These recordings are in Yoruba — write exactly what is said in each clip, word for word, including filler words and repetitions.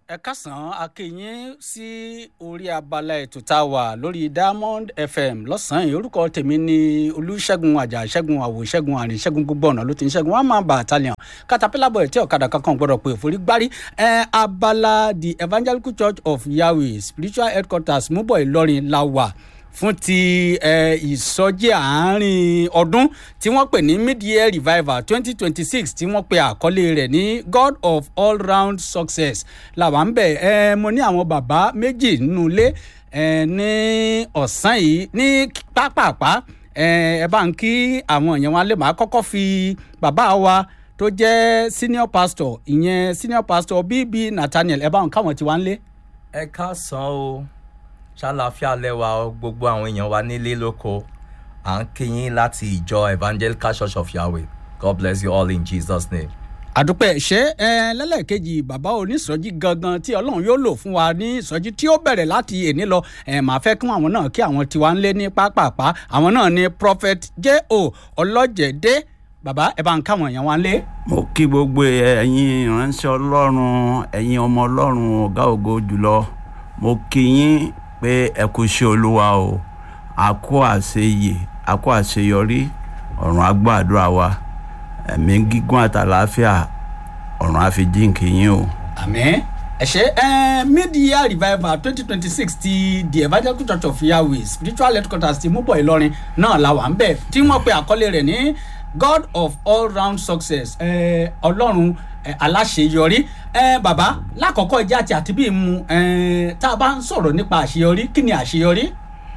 ẹ kásán akínyìn sí orí abala ètò tá a wà lórí Diamond F M lọ́sàn-án yìí. Orúkọ tèmi ni Olúṣẹ́gun Àjà Ṣẹ́gun Àwò Ṣẹ́gun Àrìn Ṣẹ́gun gbogbo ọ̀nà ló ti ń ṣẹ́gun wọn máa bá àtàlẹ́yàn katapila bọ̀ tí ọ̀kadà kankan gbọ́dọ̀ pé òfòrí gbárí ẹ abala the Evangelical Church of Yahweh Spiritual Headquarters Múbọ̀ Ìlọrin la wà fún ti ẹ ìsọjí àárín ọdún tí wọ́n pè ní mid-year revival twenty twenty six tí wọ́n pe àkọlé rẹ̀ ní God of all round success làwọn ń bẹ̀ ẹ mo ní àwọn bàbá méjì nínú ilé ẹ ní ọ̀sán yìí ní pápápá ẹ ẹ bá ń kí àwọn èèyàn wa lè máa kọ́kọ́ fi bàbá wa tó jẹ́ senior pastor ìyẹn senior pastor B B Nathaniel ẹ bá ń káwọn tí wá ń lé. ẹ káàsán o ṣàlàáfíà lẹ́wà gbogbo àwọn èèyàn wa nílé lóko à ń kí yín láti ìjọ Evangelical Church of Yahweh. God bless you all in Jesus' name. àdúpẹ́ ṣé ẹ lẹ́lẹ́kejì bàbá onísọjí gangan tí Ọlọ́run yóò lò fún wa ní ìsọjí tí ó bẹ̀rẹ̀ láti èní lọ ẹ máa fẹ́ kí àwọn náà kí àwọn tiwa ń lé ní pápápá àwọn náà ní Prophet J O Ọlọ́jẹ̀dé bàbá ẹ bá ń káwọn èèyàn wa ń lé. mo kí gbogbo ẹ̀yin ìránṣẹ́ Ọlọ́run ẹ̀yin ọmọ Ọlọ́run ọ̀gá ògo jùlọ mo kí yín pé ẹ kú iṣẹ́ Olúwa o àkó àṣeyè àkó àṣeyọrí ọ̀run agbàdúrà wa ẹ̀mí gígùn àtàlàáfíà ọ̀run àfijíǹkì yín o. àmín. ẹ ṣé ẹ mid-year revival twenty twenty six ti the Evangelical Church of Yahweh Spiritual Headquarters ti Múbọ̀ Ìlọrin náà la wà ń bẹ̀ tí wọ́n pe àkọlé rẹ̀ ní God of all round success ẹ Ọlọ́run ẹ aláṣeyọrí ẹ bàbá lákọ̀ọ́kọ́ ìjà àti àti bíi mu ẹ tá a bá ń sọ̀rọ̀ nípa àṣeyọrí kí ni àṣeyọrí.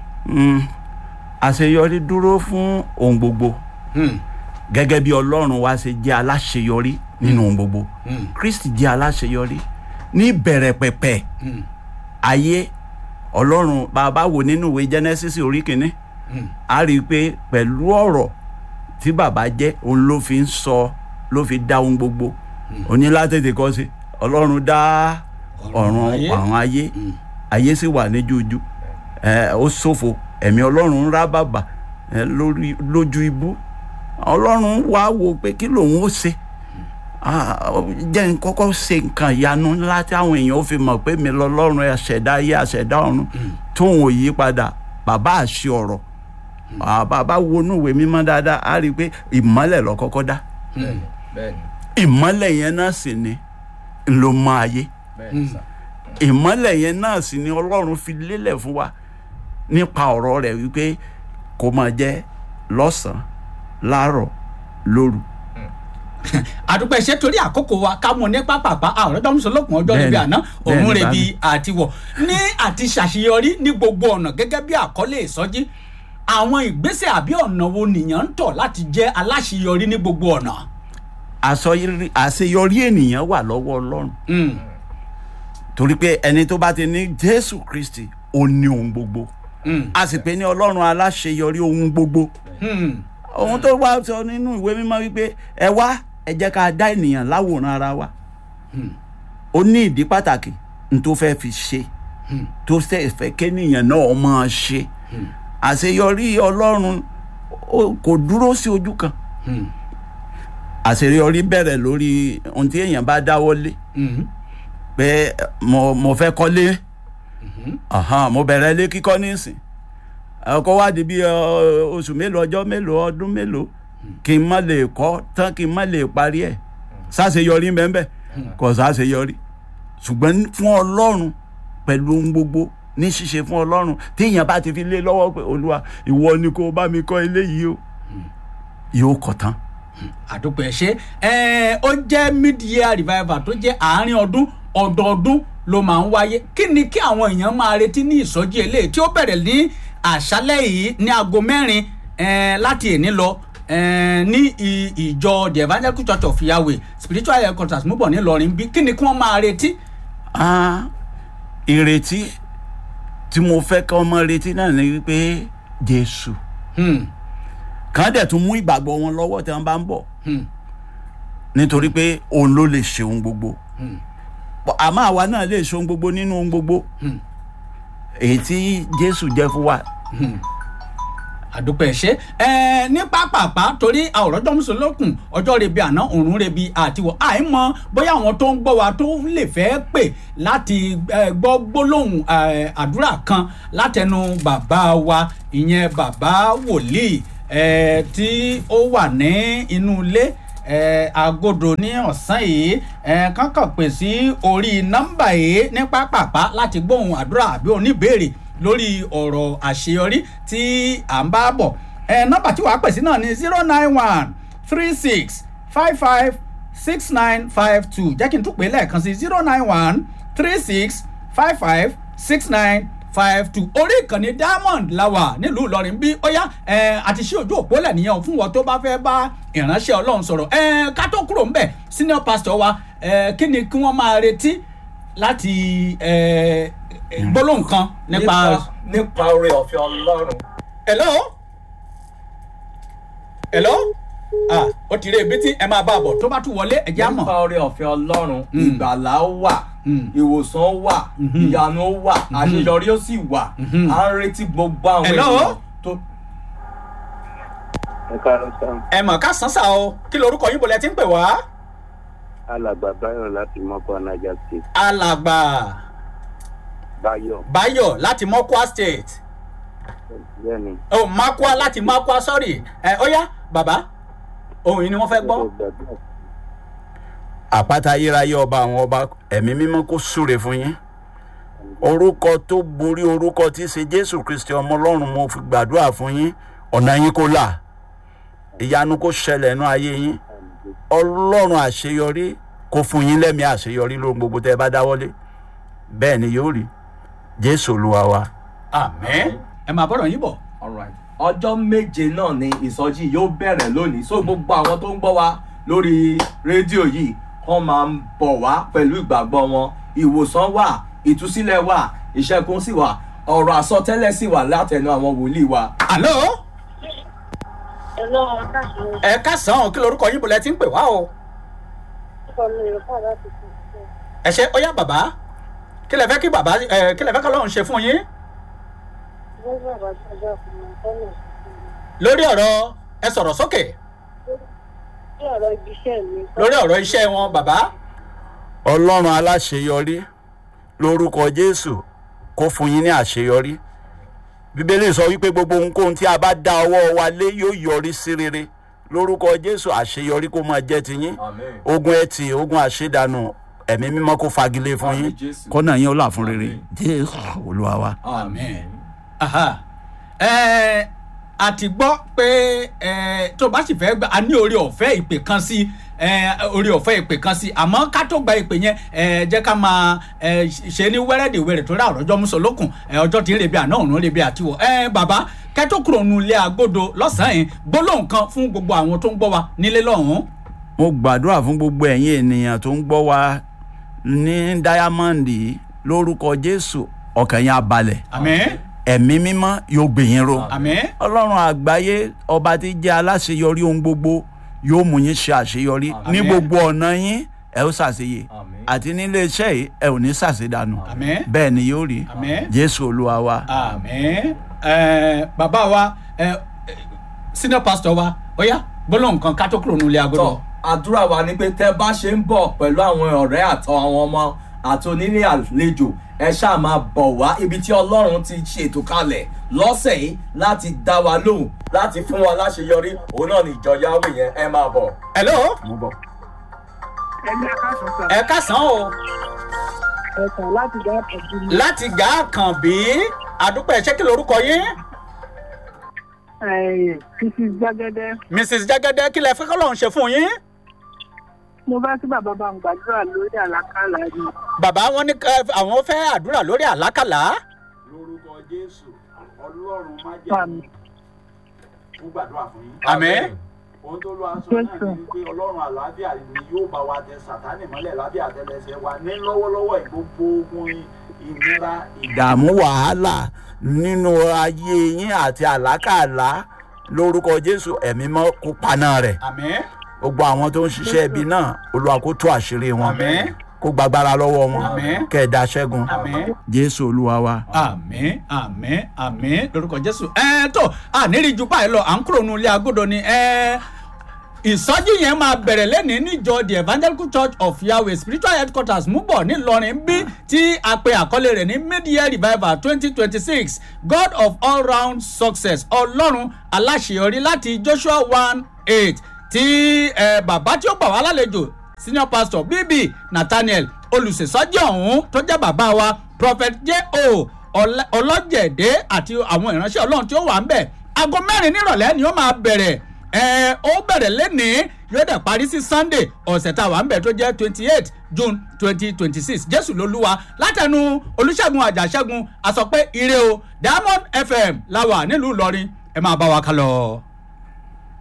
àṣeyọrí dúró fún ohun gbogbo gẹ́gẹ́ bí Ọlọ́run wa ṣe jẹ́ aláṣeyọrí nínú ohun gbogbo Kristi jẹ́ aláṣeyọrí ní bẹ̀rẹ̀ pẹ̀pẹ̀ ayé Ọlọ́run bàbá wò nínú ìwé Genesis orí kìíní a rí i pé pẹ̀lú ọ̀rọ̀ tí bàbá jẹ́ òun ló fi ń sọ ló fi dá ohun gbogbo ó ní látètè kọ́ sí Ọlọ́run dá ọ̀run àwọn ayé ayé sì wà ní jújú ẹ ó ṣòfò ẹ̀mí Ọlọ́run ń rá bàbà lórí lójú ibú Ọlọ́run wá wò pé kí lòun ó ṣe jẹ́ n kọ́kọ́ ṣe nǹkan ìyanu ńlá tí àwọn èèyàn ó fi mọ̀ pé mi lọ́lọ́run àṣẹ̀dá ayé àṣẹ̀dá ọ̀run tóun ò yí padà bàbá àṣẹ ọ̀rọ̀ bàbá wọnú ìwé mímọ́ dáadáa á rí i pé ìmọ́lẹ̀ ló kọ́kọ́ dá ìmọ́lẹ̀ yẹn náà sì ni ló mọ ayé ìmọ́lẹ̀ yẹn náà sì ni Ọlọ́run fi lélẹ̀ fún wa nípa ọ̀rọ̀ rẹ̀ wípé kó máa jẹ́ lọ́sàn-án láàárọ̀ lóru. àdúpẹ́ ṣe torí àkókò wa ká mọ̀ ní pápápá àwọn ọ̀rọ̀ dọ́mùsọ̀ lọ́kùn ọjọ́ níbi àná òun rẹ̀ bí àtiwọ̀ ní àti ṣàṣeyọrí ní gbogbo ọ̀nà gẹ́gẹ́ bí àkọlé ìsọjí àwọn ìgbésẹ̀ àbí ọ̀nà wo nìyẹn ń tọ̀ láti jẹ́ aláṣeyọrí ní gbogbo ọ̀nà. àṣeyọrí ènìyàn wà lọ́wọ́ Ọlọ́run torí pé ẹni tó bá ti ní Jésù Kristi ó ní ohun gbogbo a sì pè ní Ọlọ́run aláṣeyọrí ohun gbogbo ohun tó wá sọ nínú ìwé mímọ́ wípé ẹ wá ẹ jẹ́ ká dá ènìyàn láwòrán ara wa ó ní ìdí pàtàkì n tó fẹ́ fi ṣe tó fẹ́ kéèyàn náà máa ṣe àṣeyọrí Ọlọ́run kò dúró sí ojú kan àṣeyọrí bẹ̀rẹ̀ lórí ohun tí èèyàn bá dáwọ́ lé pé mo mo fẹ́ kọ́lé mo bẹ̀rẹ̀ lé kíkọ́ nísìn ọkọ̀ wá di bí oṣù mélòó ọjọ́ mélòó ọdún mélòó kí n má lè kọ́ tán kí n má lè parí ẹ̀ ṣàṣeyọrí mbẹ́mbẹ́ kò ṣàṣeyọrí ṣùgbọ́n fún Ọlọ́run pẹ̀lú ohun gbogbo ní ṣíṣe fún Ọlọ́run téèyàn bá ti fi lé lọ́wọ́ pé Olúwa ìwọ ni kó bá mi kọ́ ilé yìí o yóò kọ́ tán. àdúpẹ́ ṣe ẹ ó jẹ́ mid-year revival tó jẹ́ àárín ọdún ọdọọdún ló máa ń wáyé kí ni kí àwọn èèyàn máa retí ní ìsọjí eléyìí tí ó bẹ̀rẹ̀ ní àṣálẹ́ yìí ní aago mẹ́rin láti èní lọ ní ìjọ the Evangelical Church of Yahweh Spiritual Headquarters Múbọ̀ ní Ìlọrin bí kí ni kí wọ́n máa retí. ìrètí tí mo fẹ́ kí wọ́n máa retí náà ni wípé Jésù kàn dẹ̀ tún mú ìgbàgbọ́ wọn lọ́wọ́ tí wọ́n bá ń bọ̀ nítorí pé òun ló lè ṣe ohun gbogbo àmọ́ àwa náà lè ṣe ohun gbogbo nínú ohun gbogbo èyí tí Jésù jẹ́ fún wa àdúpẹ́ ṣe ẹ ní pápápá torí àwòrán mùsùlùkùn ọjọ́ rebi àná òrùn rebi àtiwọ̀ àìmọ̀ bóyá àwọn tó ń gbọ́ wa tó lè fẹ́ pè láti gbọ́ gbólóhùn àdúrà kan látẹnu bàbá wa ìyẹn bàbá wòlíì tí ó wà ní inú ilé agodo ní ọ̀sán yìí kankan pè sí orí nọ́mbà yìí ní pápápá láti gbóhùn àdúrà àbí oníbèrè lórí ọ̀rọ̀ àṣeyọrí tí à ń bá bọ̀ nọ́mbà tí wàá pè sí náà ní zero nine one three six five five six nine five two jẹ́ kí n tún pè lẹ́ẹ̀kan sí zero nine one three six five five six nine five two orí ìkànnì Diamond la wà nílùú Ìlọrin bí ó yá àti ṣí ojú òpó lẹ̀ nìyẹn fún wọn tó bá fẹ́ bá ìránṣẹ́ Ọlọ́run sọ̀rọ̀ ká tó kúrò ńbẹ̀ senior pastor wa kí ni kí wọ́n máa retí láti gbólóhùn kan nípa. nípa oore ọ̀fẹ́ Ọlọ́run. hello hello ah ó ti rí ebi tí ẹ máa bá a bọ̀ tó bá tún wọlé ẹ jẹ́ á mọ̀. nípa oore ọ̀fẹ́ Ọlọ́run ìgbàlá wà ìwòsàn wà ìyanu wà àṣeyọrí ó sì wà à ń retí gbogbo àwọn ènìyàn tó. ẹ káàárọ̀ sáà. ẹ mọ̀ ká sàn sà o kí lorúkọ yín bọ̀lẹ̀ tí ń pè wá. alàgbà Báyọ̀ láti Mọ́kọ́ Niger State. alàgbà Báyọ̀. Báyọ̀ láti Mọ́kọ́ State. bẹ́ẹ̀ni. oh Makwa láti Makwa sorry ẹ ó yá bàbá ohun yìí ni wọ́n fẹ́ gbọ́. àpáta ayérayé ọba àwọn ọba ẹ̀mí mímọ́ kó súre fún yín orúkọ tó borí orúkọ tí í ṣe Jésù Kristi ọmọ Ọlọ́run mo fi gbàdúrà fún yín ọ̀nà yín kó là ìyanu kó ṣẹlẹ̀ nínú ayé yín Ọlọ́run àṣeyọrí kó fún yín lẹ́mìí àṣeyọrí lóhun gbogbo tẹ́ ẹ bá dáwọ́lé bẹ́ẹ̀ ni yóò rí Jésù Olúwa wa. àmín ẹ máa bọ̀rọ̀ yín bọ̀. All right. ọjọ́ méje náà ni ìsọjí yóò bẹ̀rẹ̀ lónìí so gbogbo àwọn tó ń gbọ́ wa lórí rédíò yìí wọ́n máa ń bọ̀ wá pẹ̀lú ìgbàgbọ́ wọn ìwòsàn wà ìtúsílẹ̀ wà ìṣẹ́gun sì wà ọ̀rọ̀ àsọtẹ́lẹ̀ sì wà látẹnu àwọn wòlíì wa. àlọ́. Hello, káàsán. ẹ káàsán kí lorúkọ yín bọ̀lẹ̀ tí ń pè wá o. Orúkọ mi ò fà láti fi ṣe. ẹ ṣe ó yá bàbá kí lẹ fẹ́ kí bàbá ẹ kí lẹ fẹ́ kí Ọlọ́run ṣe fún yín. Bẹ́ẹ̀ni bàbá tí ọjọ́ ọkùnrin tọ́lẹ̀ sí. lórí ọ̀rọ̀ ẹ sọ̀rọ̀ sókè. Lórí ọ̀rọ̀ ibi iṣẹ́ mi. lórí ọ̀rọ̀ iṣẹ́ wọn bàbá. Ọlọ́run aláṣeyọrí lórúkọ Jésù kó fún yín ní àṣeyọrí Bíbélì sọ wípé gbogbo ohunkóhun tí a bá dá ọwọ́ wa lé yóò yọrí sí rere lórúkọ Jésù àṣeyọrí kó máa jẹ́ tiyín ogun ẹtì ogun àṣedànù ẹ̀mí mímọ́ kó fagilé fún yín kọ́nà yín ó là fún rere Jésù Olúwa wa. àmín. aha ẹ a ti gbọ́ pé ẹ tó bá sì fẹ́ gba a ní orí ọ̀fẹ́ ìpè kan sí ẹ orí ọ̀fẹ́ ìpè kan sí àmọ́ ká tó gba ìpè yẹn ẹ jẹ́ ká máa ẹ ṣe ní wẹ́rẹ́dìwẹ́rẹ́ tó rà ọ̀rọ̀jọ́ mùsùlùkùn ẹ ọjọ́ tí ń rebi àná òun rebi àtiwọ̀ ẹ bàbá kẹ́tọ́ kúrò nù ilé agodo lọ́sàn-án yìí gbólóhùn kan fún gbogbo àwọn tó ń gbọ́ wa nílé lọ́hùn-ún. mo gbàdúrà fún gbogbo ẹ̀yin ènìyàn tó ń gbọ́ wa ní Diamond lórúkọ Jésù ọkàn yín á balẹ̀. àmín. ẹ̀mí mímọ́ yóò gbé yín ró. àmín. Ọlọ́run àgbáyé ọba tí jẹ́ aláṣeyọrí ohun gbogbo yóò mú yín ṣe àṣeyọrí ní gbogbo ọ̀nà yín ẹ ó ṣàṣeyè àti nílé iṣẹ́ yìí ẹ ò ní ṣàṣedànù bẹ́ẹ̀ ni yóò rí Jésù Olúwa wa. àmín. bàbá wa senior pastor wa ó yá gbólóhùn kan ká tó kúrò nílé agodo. àdúrà wa ni pé tẹ́ bá ṣe ń bọ̀ pẹ̀lú àwọn ọ̀rẹ́ àtọ àwọn ọmọ àti onílé àlejò ẹ ṣáà máa bọ̀ wá ibi tí Ọlọ́run ti ṣètò kalẹ̀ lọ́sẹ̀ yìí láti dá wa lóhùn láti fún wa láṣeyọrí òun náà ní ìjọ Yahweh yẹn ẹ máa bọ̀. hello. mo bọ̀. ẹ káàsán o. Ẹ̀sán láti gá àkànbí. láti gá àkànbí àdúpẹ́ ṣé kí lorúkọ yín. Missus Jágẹ́dẹ́. Missus Jágẹ́dẹ́ kí lẹ fẹ́ k'Ọlọ́run ṣe fún yín. Mo bá sí bàbá bá ń gbàdúrà lórí àlákàlà ni. bàbá wọn ní àwọn fẹ́ àdúrà lórí àlákàlà. lórúkọ Jésù Ọlọ́run má jẹ́ kó gbàdúrà fún yín. àmín. ohun tó lọ aṣọ náà ni pé Ọlọ́run àlàáfíà ni yóò bá wa tẹ Sátánì mọ́lẹ̀ lábẹ́ àtẹ́lẹsẹ̀ wa ní lọ́wọ́lọ́wọ́ gbogbo ogun ìnira ìdààmú wàhálà nínú ayé yín àti àlákàlà lórúkọ Jésù ẹ̀mí mọ́ kó paná rẹ̀. àmín. gbogbo àwọn tó ń ṣiṣẹ́ ibi náà Olúwa kó tú àṣírí wọn. àmín. kó gbàgbára lọ́wọ́ wọn Àmín. kẹ́ ẹ dá ṣẹ́gun Àmín. jésù olúwa wa. àmín àmín àmín lórúkọ jésù. ẹ tó àníri ju báyìí lọ à ń kúrò nínú ilé agodo ni ẹ ìsọjí yẹn máa bẹ̀rẹ̀ lẹ́nìí níjọ the evangelical church of yahweh spiritual headquarters múbọ̀ nílọrin bí tí a pe àkọlé rẹ̀ ní mid-year revival twenty twenty six god of all round success ọlọ́run aláṣeyọrí láti joshua one eight tí ẹ bàbá tí ó gbà wá lálejò senior pastor bb nathaniel olùṣèṣọ́jí ọ̀hún tó jẹ́ bàbá wa prophet j o ọlọ́jẹ̀dẹ́ àti àwọn ìránṣẹ́ ọlọ́run tí ó wà ń bẹ̀ aago mẹ́rin nírọ̀lẹ́ ni ó máa bẹ̀rẹ̀ ẹ ó bẹ̀rẹ̀ lẹ́nìí yóò dẹ̀ parí sí sunday ọ̀sẹ̀ tá a wà ń bẹ̀ tó jẹ́ twenty eight june twenty twenty six jésù lolúwa látẹnu olùṣègùn àjàṣẹ́gun a sọ pé ire o diamond fm la wà nílùú ìlọrin ẹ máa bá wa ká lọ.